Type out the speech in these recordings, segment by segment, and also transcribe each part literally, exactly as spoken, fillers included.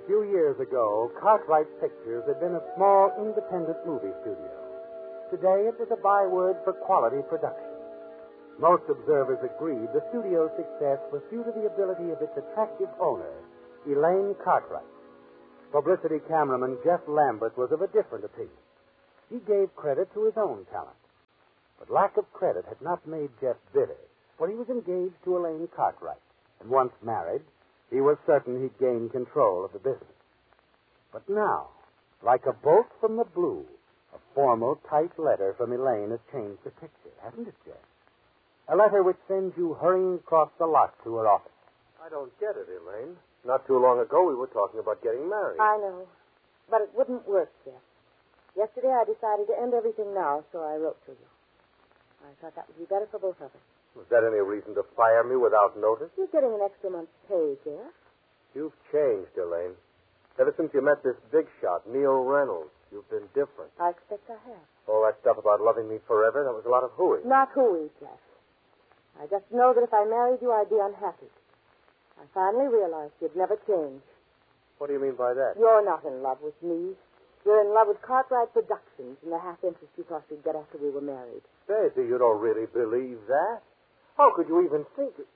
few years ago, Cartwright Pictures had been a small, independent movie studio. Today, it was a byword for quality production. Most observers agreed the studio's success was due to the ability of its attractive owner, Elaine Cartwright. Publicity cameraman Jeff Lambert was of a different opinion. He gave credit to his own talent. But lack of credit had not made Jeff bitter, for he was engaged to Elaine Cartwright, and once married, he was certain he'd gain control of the business. But now, like a bolt from the blue, a formal, tight letter from Elaine has changed the picture, hasn't it, Jeff? A letter which sends you hurrying across the lot to her office. I don't get it, Elaine. Not too long ago, we were talking about getting married. I know. But it wouldn't work, Jeff. Yesterday, I decided to end everything now, so I wrote to you. I thought that would be better for both of us. Was that any reason to fire me without notice? You're getting an extra month's pay, Jeff. You've changed, Elaine. Ever since you met this big shot, Neil Reynolds, you've been different. I expect I have. All that stuff about loving me forever, that was a lot of hooey. Not hooey, Jeff. I just know that if I married you, I'd be unhappy. I finally realized you'd never change. What do you mean by that? You're not in love with me. You're in love with Cartwright Productions and the half interest you thought you'd get after we were married. Daisy, you don't really believe that? How could you even think it?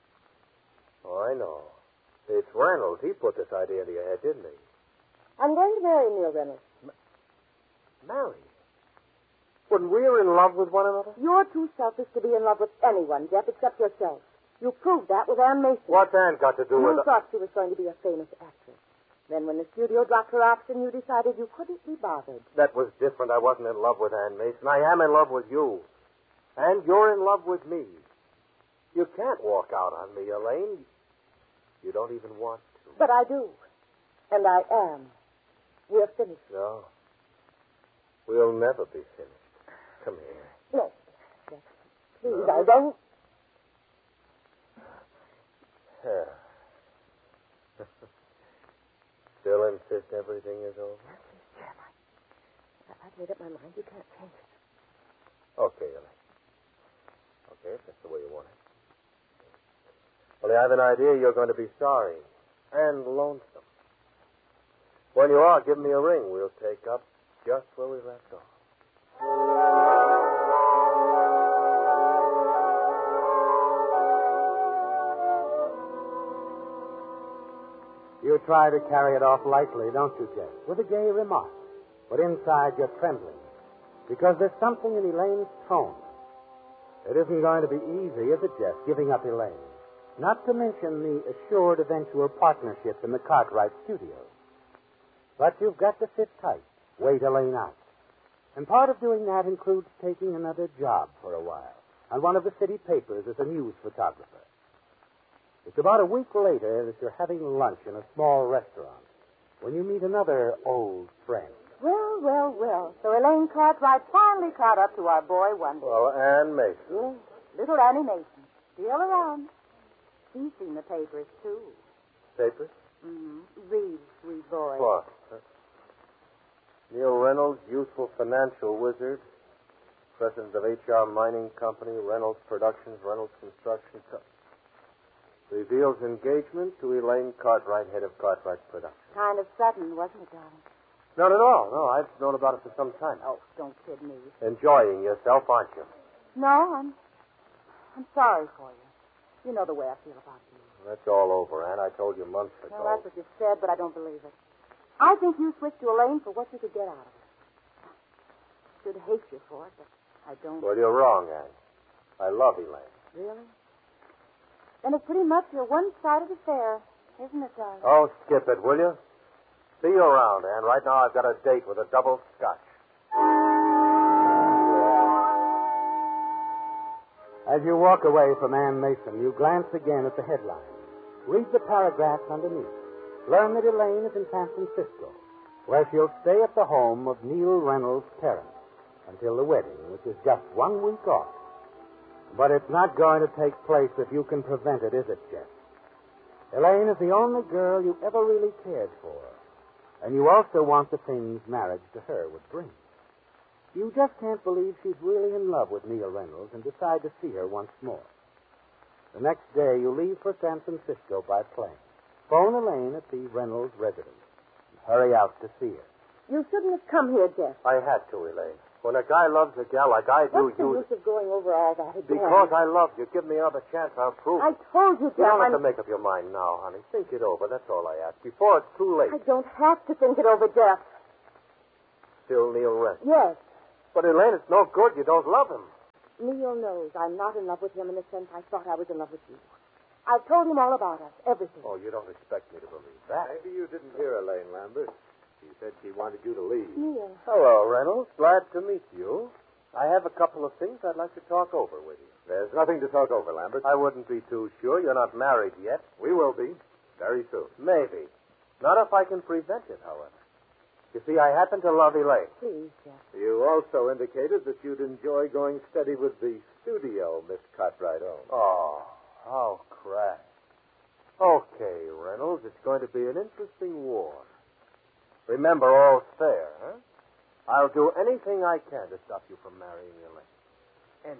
Oh, I know. It's Reynolds. He put this idea into your head, didn't he? I'm going to marry Neil Reynolds. Ma- marry? When we're in love with one another? You're too selfish to be in love with anyone, Jeff, except yourself. You proved that with Ann Mason. What's Ann got to do you with it? You thought she was going to be a famous actress. Then when the studio dropped her option, you decided you couldn't be bothered. That was different. I wasn't in love with Ann Mason. I am in love with you. And you're in love with me. You can't walk out on me, Elaine. You don't even want to. But I do. And I am. We're finished. No. We'll never be finished. Come here. No. Please, no. I don't. Yeah. Still insist everything is over? Jeff, I, I've made up my mind. You can't change it. Okay, Elaine. Okay, if that's the way you want it. Well, I have an idea you're going to be sorry and lonesome. When you are, give me a ring. We'll take up just where we left off. You try to carry it off lightly, don't you, Jeff? With a gay remark. But inside you're trembling. Because there's something in Elaine's tone. It isn't going to be easy, is it, Jeff, giving up Elaine? Not to mention the assured eventual partnership in the Cartwright studios. But you've got to sit tight, wait Elaine out. And part of doing that includes taking another job for a while on one of the city papers as a news photographer. It's about a week later that you're having lunch in a small restaurant when you meet another old friend. Well, well, well. So Elaine Cartwright finally caught up to our boy one day. Well, Ann Mason. Yes, little Annie Mason. Still around. She's seen the papers, too. Papers? Mm-hmm. Read, sweet boy. What? Huh? Neil Reynolds, youthful financial wizard, president of H R Mining Company, Reynolds Productions, Reynolds Construction Co- reveals engagement to Elaine Cartwright, head of Cartwright Productions. Kind of sudden, wasn't it, darling? Not at all. No, I've known about it for some time. Oh, don't kid me. Enjoying yourself, aren't you? No, I'm... I'm sorry for you. You know the way I feel about you. That's all over, Ann. I told you months ago. Well, that's what you've said, but I don't believe it. I think you switched to Elaine for what you could get out of it. I should hate you for it, but I don't. Well, you're wrong, Ann. I love Elaine. Really? Then it's pretty much a one-sided affair, isn't it, darling? Oh, skip it, will you? See you around, Ann. Right now I've got a date with a double scotch. As you walk away from Ann Mason, you glance again at the headline. Read the paragraphs underneath. Learn that Elaine is in San Francisco, where she'll stay at the home of Neil Reynolds' parents until the wedding, which is just one week off. But it's not going to take place if you can prevent it, is it, Jeff? Elaine is the only girl you ever really cared for. And you also want the things marriage to her would bring. You just can't believe she's really in love with Neil Reynolds and decide to see her once more. The next day, you leave for San Francisco by plane. Phone Elaine at the Reynolds residence. Hurry out to see her. You shouldn't have come here, Jeff. I had to, Elaine. When a guy loves a gal like I do, What's the you... use of going over all that again? Because I love you. Give me another chance. I'll prove I it. told you, You Jeff. don't have I'm... to make up your mind now, honey. Think it over. That's all I ask. Before it's too late. I don't have to think it over, Jeff. Still Neil Wren. Yes. But, Elaine, it's no good. You don't love him. Neil knows I'm not in love with him in the sense I thought I was in love with you. I've told him all about us, everything. Oh, you don't expect me to believe that. Maybe you didn't hear Elaine Lambert. She said she wanted you to leave. Neil. Hello, Reynolds. Glad to meet you. I have a couple of things I'd like to talk over with you. There's nothing to talk over, Lambert. I wouldn't be too sure. You're not married yet. We will be. Very soon. Maybe. Not if I can prevent it, however. You see, I happen to love Elaine. Please, Jeff. You also indicated that you'd enjoy going steady with the studio Miss Cartwright owns. Oh, how crass. Okay, Reynolds, it's going to be an interesting war. Remember, all's fair, huh? I'll do anything I can to stop you from marrying Elaine.